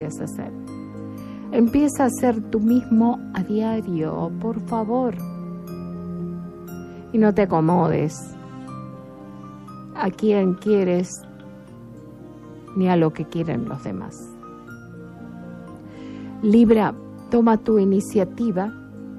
decides hacer. Empieza a ser tú mismo a diario, por favor. Y no te acomodes a quien quieres ni a lo que quieren los demás. Libra, toma tu iniciativa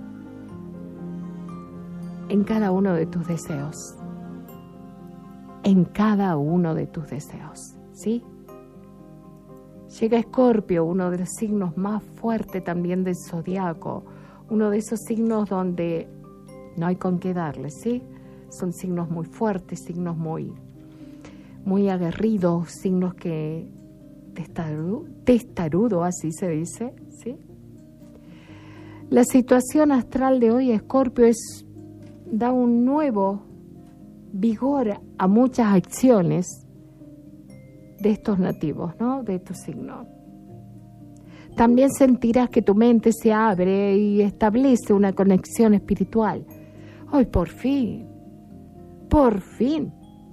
en cada uno de tus deseos. En cada uno de tus deseos, ¿sí? Llega Escorpio, uno de los signos más fuertes también del zodiaco, uno de esos signos donde no hay con qué darle, ¿sí? Son signos muy fuertes, signos muy aguerridos, signos que testarudo, así se dice, ¿sí? La situación astral de hoy, Escorpio, da un nuevo vigor a muchas acciones de estos nativos, ¿no? De estos signos. También sentirás que tu mente se abre y establece una conexión espiritual. ¡Ay, por fin! ¡Por fin!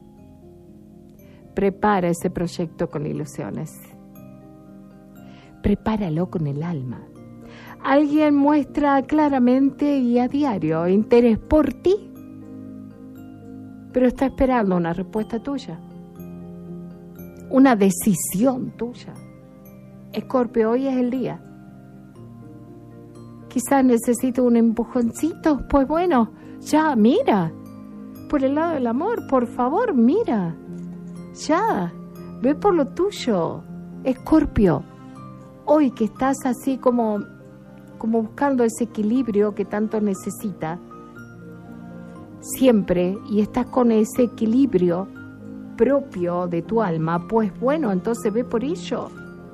Prepara ese proyecto con ilusiones. Prepáralo con el alma. Alguien muestra claramente y a diario interés por ti, pero está esperando una respuesta tuya, una decisión tuya. Escorpio, hoy es el día. Quizás necesito un empujoncito, pues bueno, ya, mira, por el lado del amor, por favor, mira, ya, ve por lo tuyo. Escorpio, hoy que estás así como buscando ese equilibrio que tanto necesita, siempre, y estás con ese equilibrio propio de tu alma, pues bueno, entonces ve por ello,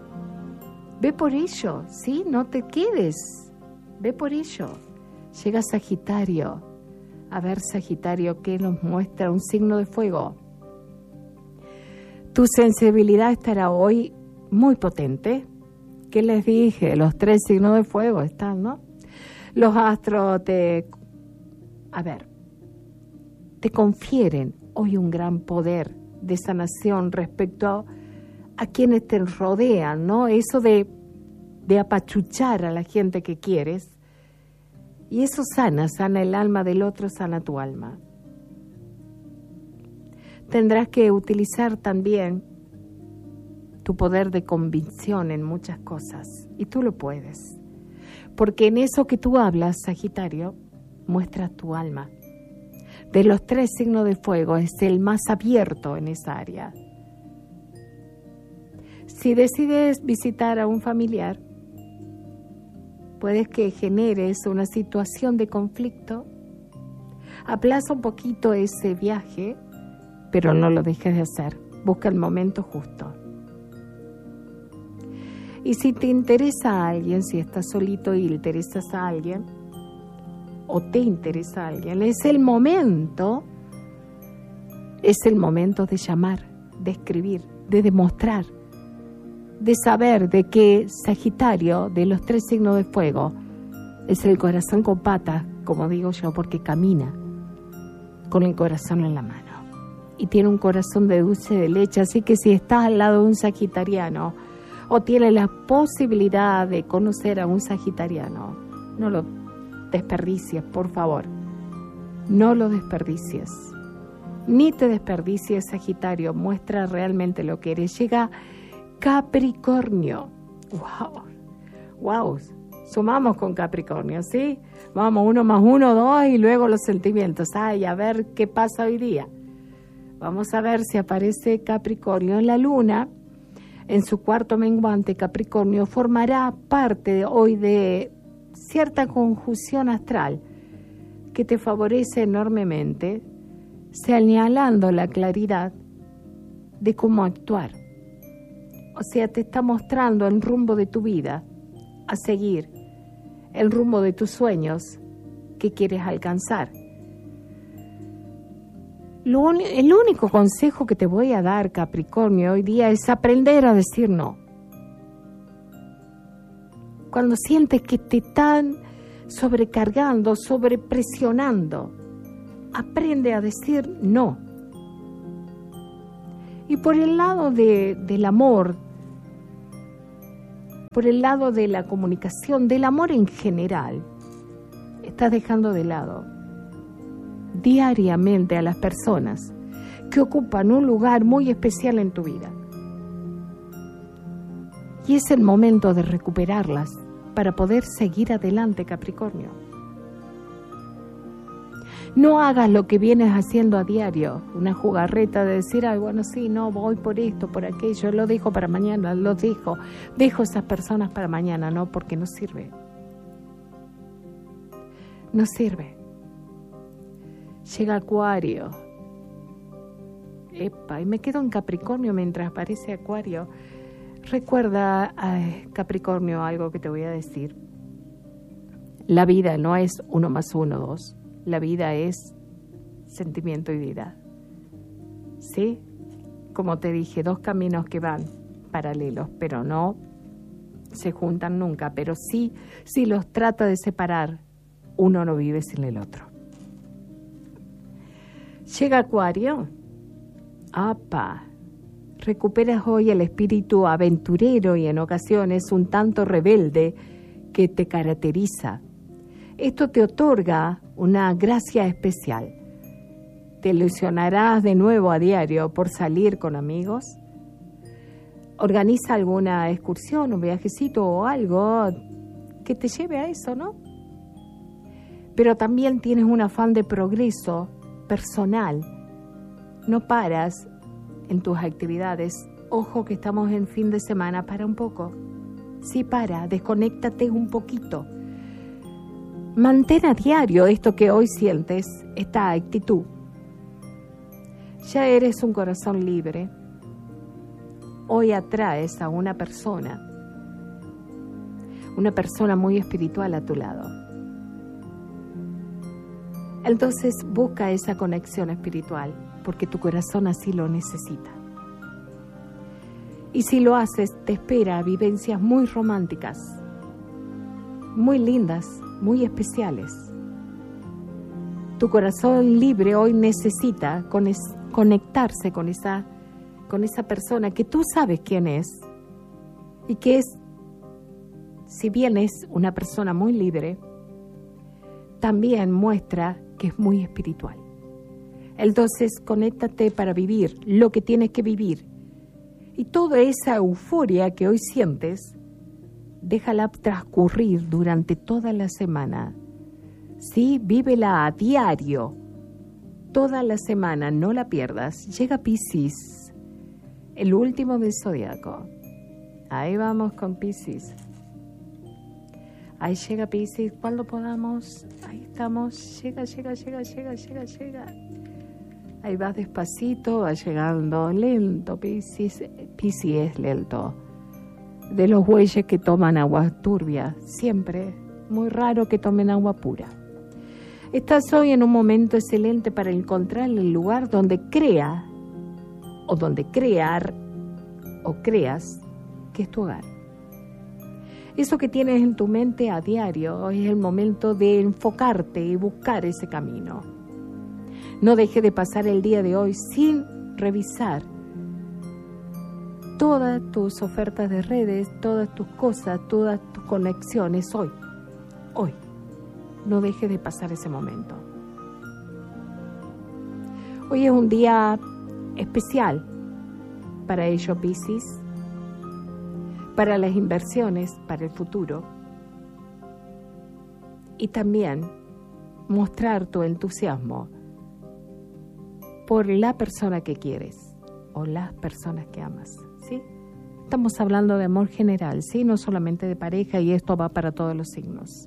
¿sí? No te quedes, ve por ello. Llega Sagitario. A ver, Sagitario, ¿qué nos muestra? Un signo de fuego. Tu sensibilidad estará hoy muy potente. ¿Qué les dije? Los 3 signos de fuego están, ¿no? Los astros te confieren hoy un gran poder de sanación respecto a quienes te rodean, ¿no? Eso de apachuchar a la gente que quieres. Y eso sana el alma del otro, sana tu alma. Tendrás que utilizar también tu poder de convicción en muchas cosas, y tú lo puedes, porque en eso que tú hablas, Sagitario, muestras tu alma. De los 3 signos de fuego es el más abierto en esa área. Si decides visitar a un familiar, puedes que generes una situación de conflicto. Aplaza un poquito ese viaje, pero no lo dejes de hacer. Busca el momento justo. Y si te interesa a alguien, si estás solito y le interesas a alguien, o te interesa a alguien, es el momento de llamar, de escribir, de demostrar, de saber de que Sagitario, de los 3 signos de fuego, es el corazón con patas, como digo yo, porque camina con el corazón en la mano. Y tiene un corazón de dulce de leche, así que si estás al lado de un sagitariano, o tienes la posibilidad de conocer a un sagitariano, no lo desperdicies, por favor. No lo desperdicies. Ni te desperdicies, Sagitario. Muestra realmente lo que eres. Llega Capricornio. ¡Wow! Sumamos con Capricornio, ¿sí? Vamos, 1 más 1, 2, y luego los sentimientos. Ay, a ver qué pasa hoy día. Vamos a ver si aparece Capricornio en la luna. En su cuarto menguante, Capricornio formará parte hoy de cierta conjunción astral que te favorece enormemente, señalando la claridad de cómo actuar. O sea, te está mostrando el rumbo de tu vida a seguir, el rumbo de tus sueños que quieres alcanzar. El único consejo que te voy a dar, Capricornio, hoy día es aprender a decir no. Cuando sientes que te están sobrecargando, sobrepresionando, aprende a decir no. Y por el lado del amor, por el lado de la comunicación, del amor en general, estás dejando de lado diariamente a las personas que ocupan un lugar muy especial en tu vida. Y es el momento de recuperarlas para poder seguir adelante, Capricornio. No hagas lo que vienes haciendo a diario, una jugarreta de decir, ay, bueno, sí, no, voy por esto, por aquello, lo dejo para mañana, dejo esas personas para mañana, no, porque no sirve. No sirve. Llega Acuario. Epa, y me quedo en Capricornio mientras aparece Acuario. Recuerda, Capricornio, algo que te voy a decir. La vida no es 1 más 1, 2. La vida es sentimiento y vida. ¿Sí? Como te dije, 2 caminos que van paralelos, pero no se juntan nunca. Pero sí, si los trata de separar, uno no vive sin el otro. Llega Acuario. ¡Apa! Recuperas hoy el espíritu aventurero y en ocasiones un tanto rebelde que te caracteriza. Esto te otorga una gracia especial. Te ilusionarás de nuevo a diario por salir con amigos. Organiza alguna excursión, un viajecito o algo que te lleve a eso, ¿no? Pero también tienes un afán de progreso personal. No paras en tus actividades. Ojo que estamos en fin de semana, para un poco. Sí, desconéctate un poquito. Mantén a diario esto que hoy sientes, esta actitud. Ya eres un corazón libre. Hoy atraes a una persona muy espiritual a tu lado. Entonces busca esa conexión espiritual, porque tu corazón así lo necesita. Y si lo haces, te espera vivencias muy románticas, muy lindas, muy especiales. Tu corazón libre hoy necesita conectarse con esa persona que tú sabes quién es y que es, si bien es una persona muy libre, también muestra que es muy espiritual. Entonces, conéctate para vivir lo que tienes que vivir. Y toda esa euforia que hoy sientes, déjala transcurrir durante toda la semana. Sí, vívela a diario. Toda la semana, no la pierdas. Llega Piscis, el último del zodiaco. Ahí vamos con Piscis. Ahí llega Piscis, cuando podamos. Ahí estamos. Llega. Ahí vas despacito, va llegando lento, Piscis. Piscis es lento. De los bueyes que toman agua turbia, siempre. Muy raro que tomen agua pura. Estás hoy en un momento excelente para encontrar el lugar donde creas que es tu hogar. Eso que tienes en tu mente a diario, hoy es el momento de enfocarte y buscar ese camino. No dejes de pasar el día de hoy sin revisar todas tus ofertas de redes, todas tus cosas, todas tus conexiones hoy. No dejes de pasar ese momento. Hoy es un día especial para ello, Piscis, para las inversiones, para el futuro, y también mostrar tu entusiasmo por la persona que quieres o las personas que amas, ¿sí? Estamos hablando de amor general, ¿sí? No solamente de pareja, y esto va para todos los signos.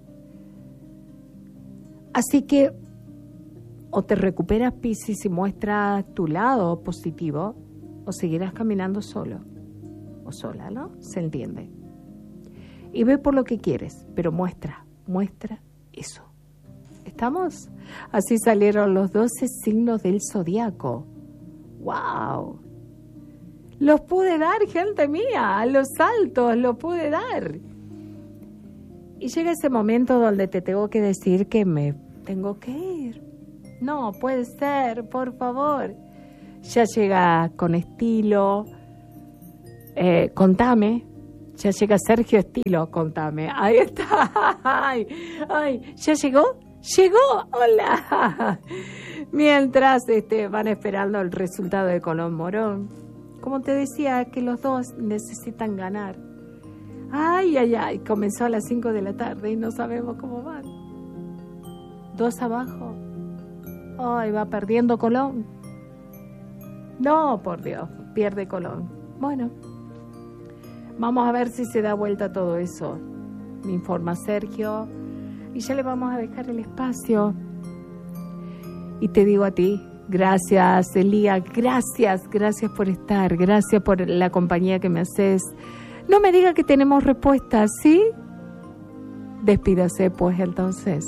Así que o te recuperas, Piscis, y muestras tu lado positivo, o seguirás caminando solo o sola, ¿no? Se entiende. Y ve por lo que quieres, pero muestra eso. ¿Estamos? Así salieron los 12 signos del zodiaco. ¡Wow! Los pude dar, gente mía, a los altos los pude dar. Y llega ese momento donde te tengo que decir que me tengo que ir. No, puede ser, por favor. Ya llega con estilo. Contame Ya llega Sergio Estilo, contame. Ahí está. Ay, ¿ya llegó? ¡Llegó! ¡Hola! Mientras van esperando el resultado de Colón Morón. Como te decía, que los dos necesitan ganar. Ay, comenzó a las 5 de la tarde y no sabemos cómo van. 2 abajo. Ay, va perdiendo Colón. No, por Dios, pierde Colón. Bueno, vamos a ver si se da vuelta todo eso. Me informa Sergio y ya le vamos a dejar el espacio. Y te digo a ti, gracias Elía, gracias por estar, gracias por la compañía que me haces. No me diga que tenemos respuestas, ¿sí? Despídase pues entonces.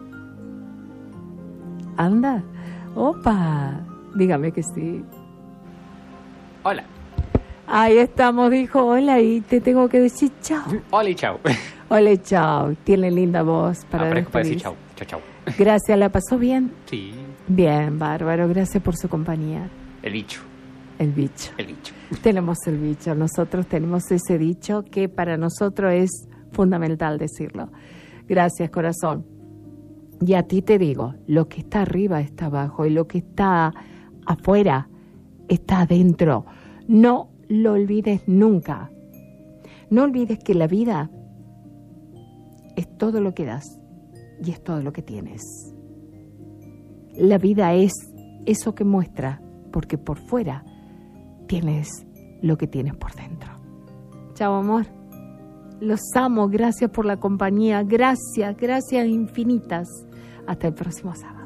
Anda, opa, dígame que sí. Hola. Ahí estamos, dijo hola y te tengo que decir chao. Hola y chao. Hola y chao, tiene linda voz para decir chao. Chao. Gracias, ¿la pasó bien? Sí. Bien, bárbaro, gracias por su compañía. El bicho. El bicho. El bicho. Tenemos el bicho, nosotros tenemos ese dicho que para nosotros es fundamental decirlo. Gracias, corazón. Y a ti te digo, lo que está arriba está abajo y lo que está afuera está adentro. No lo olvides nunca. No olvides que la vida es todo lo que das y es todo lo que tienes. La vida es eso que muestra, porque por fuera tienes lo que tienes por dentro. Chao, amor. Los amo. Gracias por la compañía. Gracias infinitas. Hasta el próximo sábado.